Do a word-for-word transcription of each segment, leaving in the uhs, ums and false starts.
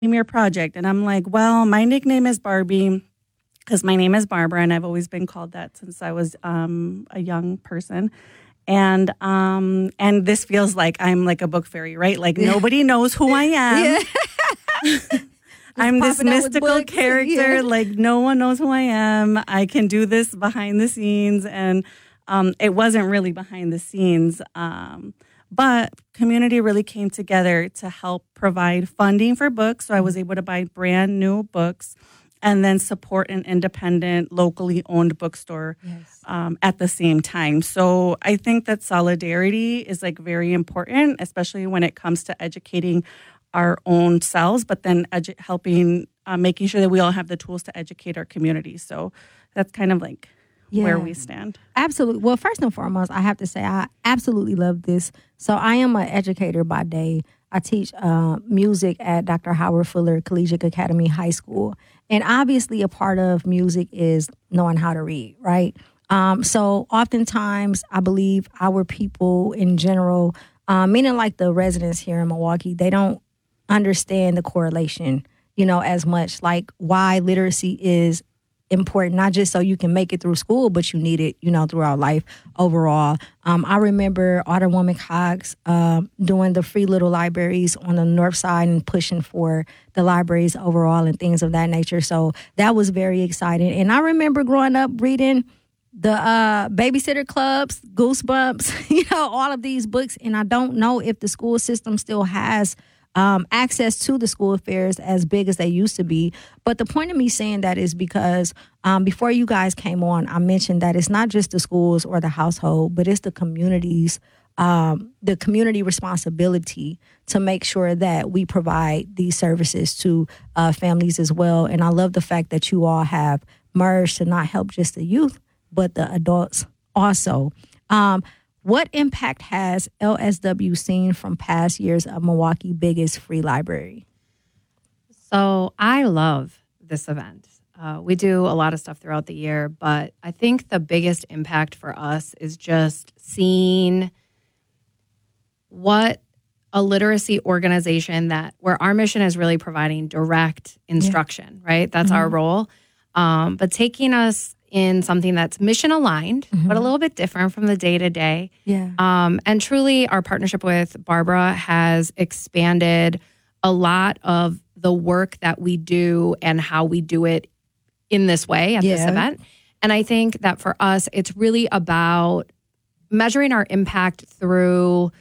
name your project. And I'm like, well, my nickname is Barbie because my name is Barbara, and I've always been called that since I was um, a young person. And um, and this feels like I'm like a book fairy, right? Like nobody knows who I am. Yeah. I'm this mystical character. Yeah. Like no one knows who I am. I can do this behind the scenes. And um, it wasn't really behind the scenes. Um, but community really came together to help provide funding for books. So I was able to buy brand new books and then support an independent, locally owned bookstore yes. um, at the same time. So I think that solidarity is like very important, especially when it comes to educating our own selves, but then edu- helping, uh, making sure that we all have the tools to educate our community. So that's kind of like yeah. where we stand. Absolutely. Well, first and foremost, I have to say I absolutely love this. So I am an educator by day. I teach uh, music at Doctor Howard Fuller Collegiate Academy High School. And obviously a part of music is knowing how to read, right? Um, so oftentimes I believe our people in general, uh, meaning like the residents here in Milwaukee, they don't understand the correlation, you know, as much like why literacy is important, not just so you can make it through school, but you need it, you know, throughout life overall. Um, I remember Alderwoman Cox uh, doing the free little libraries on the north side and pushing for the libraries overall and things of that nature. So that was very exciting. And I remember growing up reading the uh, Babysitter Clubs, Goosebumps, you know, all of these books. And I don't know if the school system still has Um, access to the school affairs as big as they used to be. But the point of me saying that is because um, before you guys came on, I mentioned that it's not just the schools or the household, but it's the communities, um, the community responsibility to make sure that we provide these services to uh, families as well. And I love the fact that you all have merged to not help just the youth, but the adults also. Um, What impact has L S W seen from past years of Milwaukee's biggest free library? So I love this event. Uh, we do a lot of stuff throughout the year, but I think the biggest impact for us is just seeing what a literacy organization that where our mission is really providing direct instruction, yeah. right? That's mm-hmm. our role. Um, but taking us in something that's mission aligned, mm-hmm. but a little bit different from the day to day. Yeah. Um, and truly, our partnership with Barbara has expanded a lot of the work that we do and how we do it in this way at yeah. this event. And I think that for us, it's really about measuring our impact through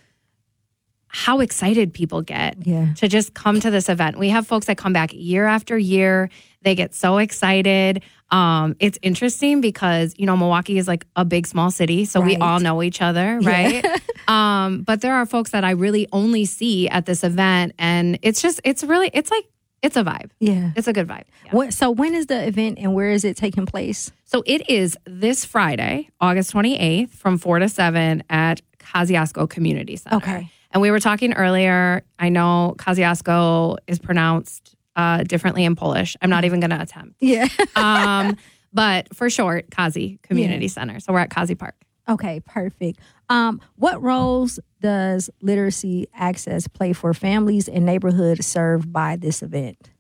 how excited people get yeah. to just come to this event. We have folks that come back year after year. They get so excited. Um, it's interesting because, you know, Milwaukee is like a big, small city, so right. we all know each other, right? Yeah. um, but there are folks that I really only see at this event, and it's just, it's really, it's like, it's a vibe. Yeah. It's a good vibe. Yeah. What, so when is the event and where is it taking place? So it is this Friday, August twenty-eighth from four to seven at Kosciuszko Community Center. Okay. And we were talking earlier, I know Kosciuszko is pronounced uh, differently in Polish. I'm not even going to attempt. Yeah. um, but for short, Kazi Community yeah. Center. So we're at Kazi Park. Okay, perfect. Um, what roles does literacy access play for families and neighborhoods served by this event?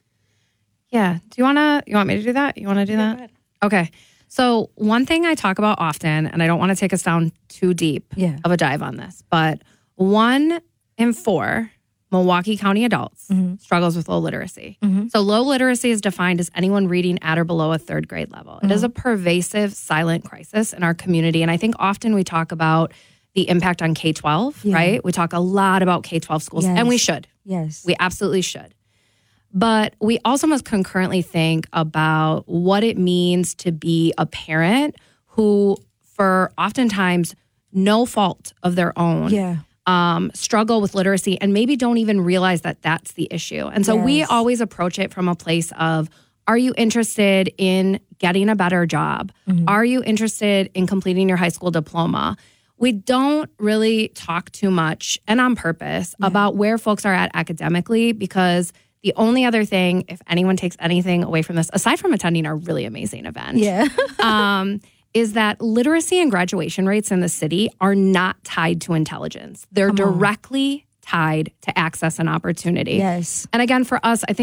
Yeah. Do you want to, you want me to do that? You want to do yeah, that? Okay. So one thing I talk about often, and I don't want to take us down too deep yeah. of a dive on this, but one in four Milwaukee County adults mm-hmm. struggles with low literacy. Mm-hmm. So low literacy is defined as anyone reading at or below a third grade level. Mm-hmm. It is a pervasive silent crisis in our community. And I think often we talk about the impact on K twelve, yeah. right? We talk a lot about K twelve schools, yes. and we should. Yes. We absolutely should. But we also must concurrently think about what it means to be a parent who, for oftentimes no fault of their own, yeah. um, struggle with literacy and maybe don't even realize that that's the issue. And so yes. we always approach it from a place of, are you interested in getting a better job? Mm-hmm. Are you interested in completing your high school diploma? We don't really talk too much, and on purpose, yeah. about where folks are at academically, because the only other thing, if anyone takes anything away from this, aside from attending our really amazing event, yeah. um, is that literacy and graduation rates in the city are not tied to intelligence. They're Come on. directly tied to access and opportunity. Yes. And again, for us, I think